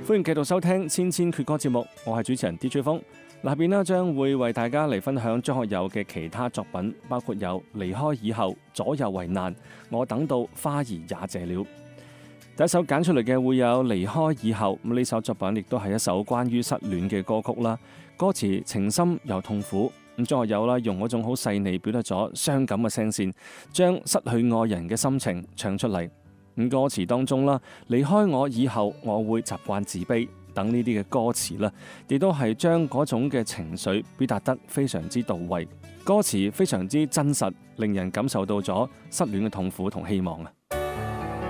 歡迎繼續收聽千千闕歌節目，我係主持人 DJ 風。下邊呢將會為大家嚟分享張學友嘅其他作品，包括有離開以後、左右為難、我等到花兒也謝了。第一首揀出嚟嘅會有離開以後，咁呢首作品亦都係一首關於失戀嘅歌曲啦。歌詞情深又痛苦，咁張學友啦用嗰種好細膩表達咗傷感嘅聲線，將失去愛人嘅心情唱出嚟。咁歌詞當中啦，離開我以後，我會習慣自卑等呢啲嘅歌詞啦，亦都係將嗰種嘅情緒表達得非常之到位。歌詞非常之真實，令人感受到咗失戀嘅痛苦同希望啊！